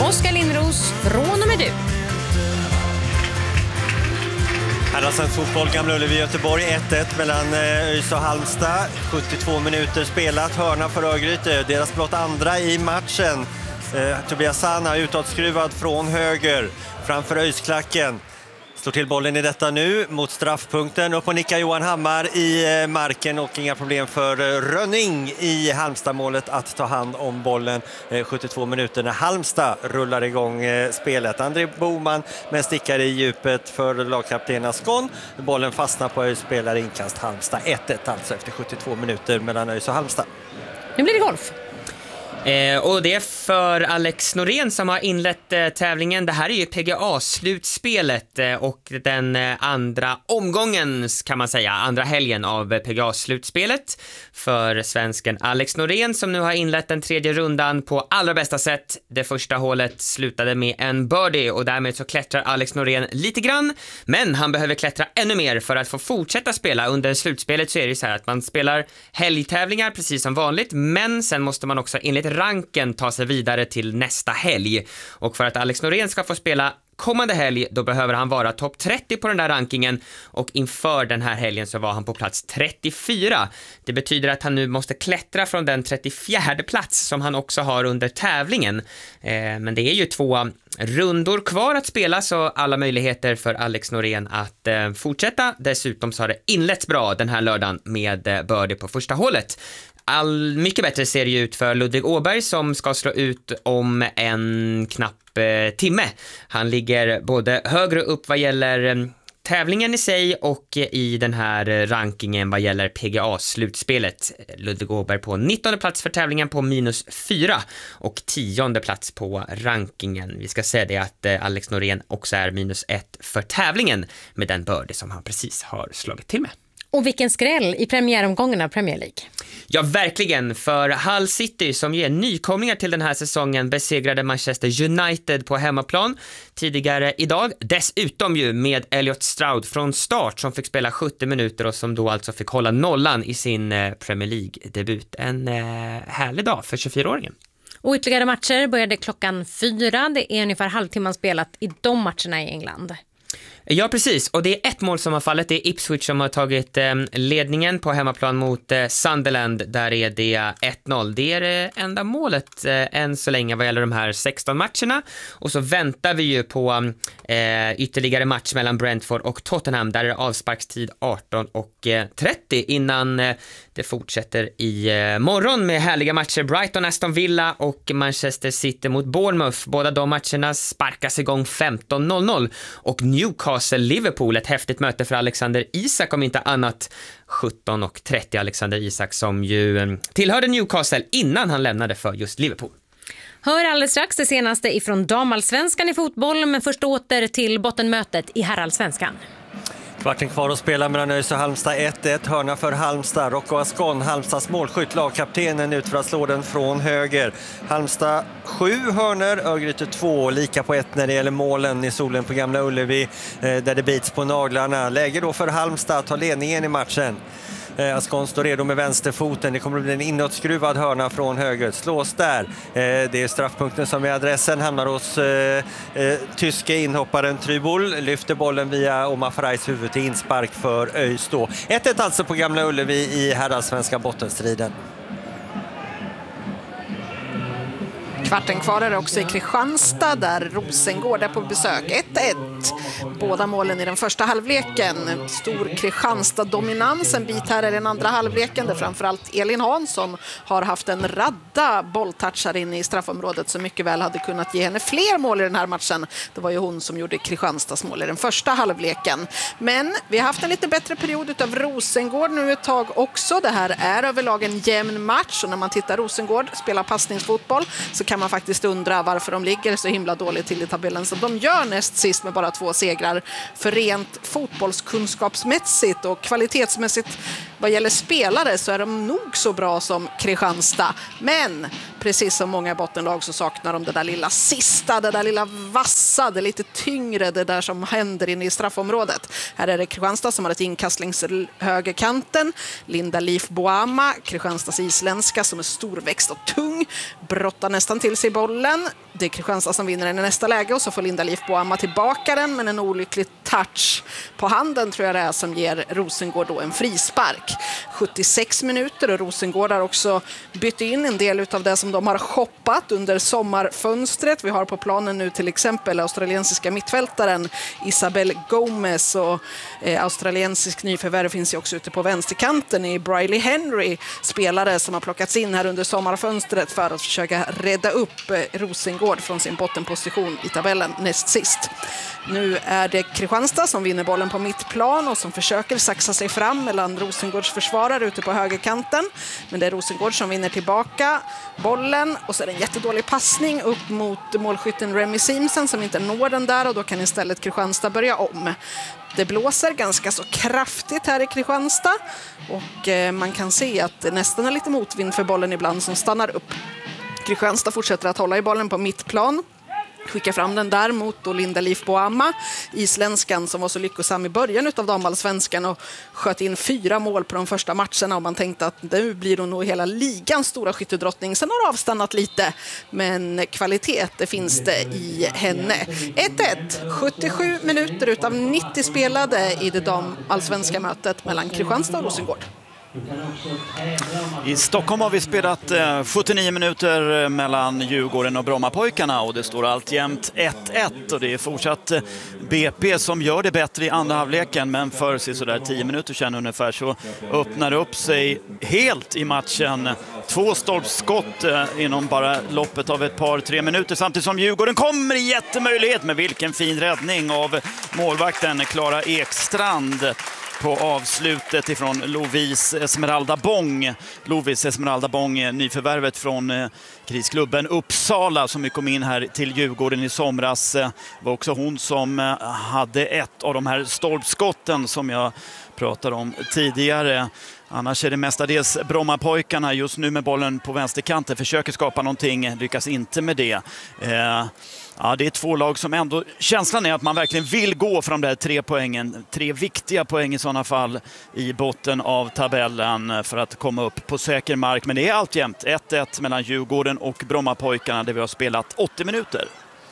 Oskar Lindros, från och med du. Herrasens fotboll, Gamla Ullevi, Göteborg 1-1 mellan ÖIS och Halmstad. 72 minuter spelat, hörna för Örgryte. Deras blott andra i matchen. Tobias Sana utåtskruvad från höger framför ÖIS-klacken. Slår till bollen i detta nu mot straffpunkten. Upp och nickar Johan Hammar i marken och inga problem för Rönning i Halmstad-målet att ta hand om bollen. 72 minuter när Halmstad rullar igång spelet. André Boman med stickare i djupet för lagkapten Ascon. Bollen fastnar på ÖIS-spelare, inkast Halmstad. 1-1 alltså efter 72 minuter mellan ÖIS och Halmstad. Nu blir det golf. Och det är för Alex Norén som har inlett tävlingen. Det här är ju PGA-slutspelet och den andra omgången, kan man säga, andra helgen av PGA-slutspelet för svensken Alex Norén som nu har inlett den tredje rundan på allra bästa sätt. Det första hålet slutade med en birdie och därmed så klättrar Alex Norén lite grann, men han behöver klättra ännu mer för att få fortsätta spela. Under slutspelet så är det så här att man spelar helgtävlingar precis som vanligt, men sen måste man också enligt ranken ta sig vidare till nästa helg. Och för att Alex Norén ska få spela kommande helg, då behöver han vara topp 30 på den där rankingen, och inför den här helgen så var han på plats 34. Det betyder att han nu måste klättra från den 34:e plats som han också har under tävlingen. Men det är ju 2 rundor kvar att spela, så alla möjligheter för Alex Norén att fortsätta. Dessutom så har det inletts bra den här lördagen med birdie på första hålet. Mycket bättre ser det ut för Ludvig Åberg som ska slå ut om en knapp timme. Han ligger både högre upp vad gäller tävlingen i sig och i den här rankingen vad gäller PGA-slutspelet. Ludvig Åberg på 19:e plats för tävlingen på -4 och 10:e plats på rankingen. Vi ska säga det att Alex Norén också är -1 för tävlingen med den birdie som han precis har slagit till med. Och vilken skräll i premiäromgången av Premier League. Ja, verkligen, för Hull City som ger nykomlingar till den här säsongen besegrade Manchester United på hemmaplan tidigare idag. Dessutom ju med Elliot Stroud från start som fick spela 70 minuter och som då alltså fick hålla nollan i sin Premier League-debut. En härlig dag för 24-åringen. Och ytterligare matcher började klockan 4. Det är ungefär halvtimman spelat i de matcherna i England. Ja, precis. Och det är ett mål som har fallit. Det är Ipswich som har tagit ledningen på hemmaplan mot Sunderland. Där är det 1-0. Det är det enda målet än så länge vad gäller de här 16 matcherna. Och så väntar vi ju på ytterligare match mellan Brentford och Tottenham. Där är det avsparkstid 18:30 innan det fortsätter i morgon med härliga matcher. Brighton, Aston Villa och Manchester City mot Bournemouth. Båda de matcherna sparkas igång 15:00. Och Newcastle-Liverpool, ett häftigt möte för Alexander Isak om inte annat. 17:30. Alexander Isak som ju tillhörde Newcastle innan han lämnade för just Liverpool. Hör alldeles strax det senaste ifrån damallsvenskan i fotboll, men först åter till bottenmötet i herrallsvenskan. Kvarten kvar att spela mellan ÖIS och Halmstad. 1-1, hörna för Halmstad. Rocco Ascon, Halmstads målskytt, lagkaptenen ut för att slå den från höger. Halmstad 7 hörnor, Örgryte 2, lika på 1 när det gäller målen i solen på Gamla Ullevi där det bits på naglarna. Läge då för Halmstad att ta ledningen i matchen. Ascon står redo med vänsterfoten. Det kommer att bli en inåtskruvad hörna från höger. Slås där. Det är straffpunkten som är adressen. Hamnar hos tyske inhopparen Trybol. Lyfter bollen via Omar Farajs huvud till inspark för ÖIS då. 1-1 alltså på Gamla Ullevi i herrallsvenska bottenstriden. Kvarten kvar är också i Kristianstad där Rosengård är på besök. 1-1. Båda målen i den första halvleken. Stor Kristianstad-dominans. En bit här i den andra halvleken där framförallt Elin Hansson har haft en radda bolltouchar in i straffområdet som mycket väl hade kunnat ge henne fler mål i den här matchen. Det var ju hon som gjorde Kristianstads mål i den första halvleken. Men vi har haft en lite bättre period av Rosengård nu ett tag också. Det här är överlag en jämn match och när man tittar Rosengård spela passningsfotboll så kan man faktiskt undra varför de ligger så himla dåligt till i tabellen som de gör näst sist med bara 2 segrar. För rent fotbollskunskapsmässigt och kvalitetsmässigt vad gäller spelare så är de nog så bra som Kristianstad. Men precis som många bottenlag så saknar de det där lilla sista, det där lilla vassa, det lite tyngre, det där som händer inne i straffområdet. Här är det Kristianstad som har ett inkast längs högerkanten. Linda Leif Boama, Kristianstads isländska som är storväxt och tung, brottar nästan till sig bollen. Det är Kristianstad som vinner den i nästa läge och så får Linda Liv Boama tillbaka den, men en olycklig touch på handen tror jag det är som ger Rosengård då en frispark. 76 minuter och Rosengård har också bytt in en del av det som de har shoppat under sommarfönstret. Vi har på planen nu till exempel australiensiska mittfältaren Isabel Gomez och australiensisk nyförvärv finns ju också ute på vänsterkanten i Briley Henry, spelare som har plockats in här under sommarfönstret för att försöka rädda upp Rosengård från sin bottenposition i tabellen näst sist. Nu är det Kristianstad som vinner bollen på mittplan och som försöker saxa sig fram mellan Rosengårds försvarare ute på högerkanten. Men det är Rosengård som vinner tillbaka bollen och så är det en jättedålig passning upp mot målskytten Remy Simpson som inte når den där och då kan istället Kristianstad börja om. Det blåser ganska så kraftigt här i Kristianstad och man kan se att det nästan är lite motvind för bollen ibland som stannar upp. Kristianstad fortsätter att hålla i bollen på mittplan. Skickar fram den där mot Linda Liv Boama, isländskan som var så lyckosam i början av damallsvenskan och sköt in 4 mål på de första matcherna och man tänkte att nu blir hon nog hela ligans stora skyttedrottning. Sen har det avstannat lite, men kvalitet det finns det i henne. 1-1, 77 minuter utav 90 spelade i det damallsvenska mötet mellan Kristianstad och Rosengård. I Stockholm har vi spelat 79 minuter mellan Djurgården och Brommapojkarna och det står alltjämt 1-1 och det är fortsatt BP som gör det bättre i andra halvleken, men för sådär 10 minuter sedan ungefär så öppnar det upp sig helt i matchen. 2 stolpskott inom bara loppet av ett par 3 minuter samtidigt som Djurgården kommer i jättemöjlighet med vilken fin räddning av målvakten Klara Ekstrand på avslutet ifrån Lovis Esmeralda Bång. Lovis Esmeralda Bång, nyförvärvet från krisklubben Uppsala som kom in här till Djurgården i somras. Var också hon som hade ett av de här stolpskotten som jag pratade om tidigare. Annars är det mestadels Brommapojkarna just nu med bollen på vänsterkanten. Försöker skapa någonting, lyckas inte med det. Ja, det är 2 lag som ändå, känslan är att man verkligen vill gå från de där 3 poängen. 3 viktiga poäng i sådana fall i botten av tabellen för att komma upp på säker mark. Men det är alltjämt 1-1 mellan Djurgården och Brommapojkarna där vi har spelat 80 minuter.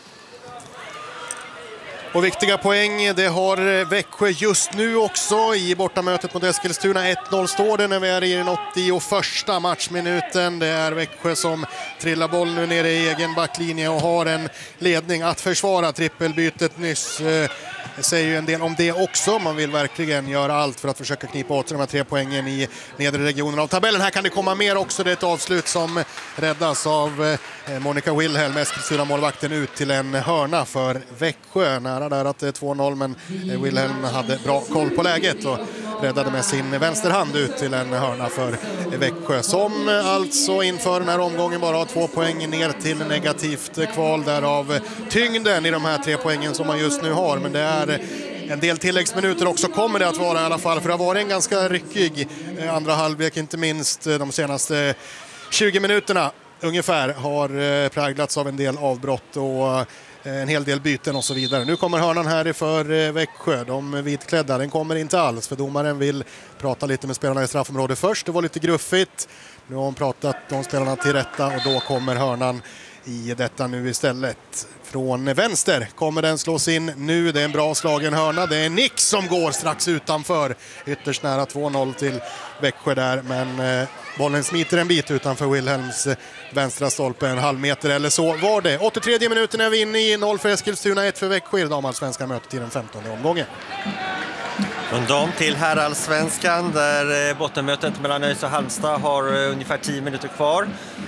Och viktiga poäng, det har Växjö just nu också i bortamötet mot Eskilstuna. 1-0 står det när vi är i den 81:a matchminuten. Det är Växjö som trillar boll nu nere i egen backlinje och har en ledning att försvara. Trippelbytet nyss säger ju en del om det också. Man vill verkligen göra allt för att försöka knipa åt sig de här 3 poängen i nedre regionen av tabellen. Här kan det komma mer också. Det är ett avslut som räddas av Monica Wilhelm, Eskilstuna-målvakten, ut till en hörna för Växjö. Nära där att det är 2-0, men Wilhelm hade bra koll på läget och räddade med sin vänsterhand ut till en hörna för Växjö, som alltså inför den här omgången bara har 2 poäng ner till negativt kval, därav tyngden i de här 3 poängen som man just nu har. Men det är en del tilläggsminuter också kommer det att vara i alla fall, för det har varit en ganska ryckig andra halvlek, inte minst de senaste 20 minuterna ungefär har präglats av en del avbrott och en hel del byten och så vidare. Nu kommer hörnan här för Växjö. De vitklädda, den kommer inte alls för domaren vill prata lite med spelarna i straffområdet först. Det var lite gruffigt. Nu har hon pratat de spelarna till rätta och då kommer hörnan i detta nu istället. Från vänster kommer den slås in nu. Det är en bra slagen hörna. Det är Nick som går strax utanför. Ytterst nära 2-0 till Växjö där, men bollen smiter en bit utanför Wilhelms vänstra stolpe, en halv meter eller så var det. 83 minuten är vi inne i, 0 för Eskilstuna, 1 för Växjö i damallsvenska mötet i den 15:e omgången. Från dam till herrallsvenskan där bottenmötet mellan ÖIS och Halmstad har ungefär 10 minuter kvar.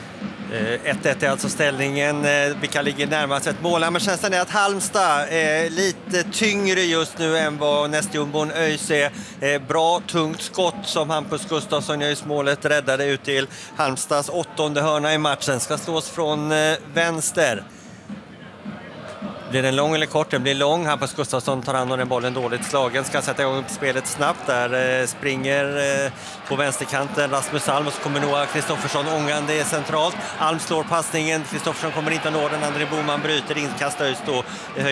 1-1 är alltså ställningen. Vilka ligger närmast ett mål? Men känslan är att Halmstad är lite tyngre just nu än vad nästjumbon ÖIS är. Bra tungt skott som Hampus Gustafsson gör i målet, räddade ut till Halmstads 8:e hörna i matchen. Ska slås från vänster. Blir den lång eller kort? Den blir lång. Hampus Gustafsson tar hand om den bollen dåligt slagen. Ska sätta igång spelet snabbt där. Springer på vänsterkanten Rasmus Alm och så kommer Noah Kristoffersson ångande centralt. Alm slår passningen. Kristoffersson kommer inte att nå den. André Boman bryter inkast ÖIS då.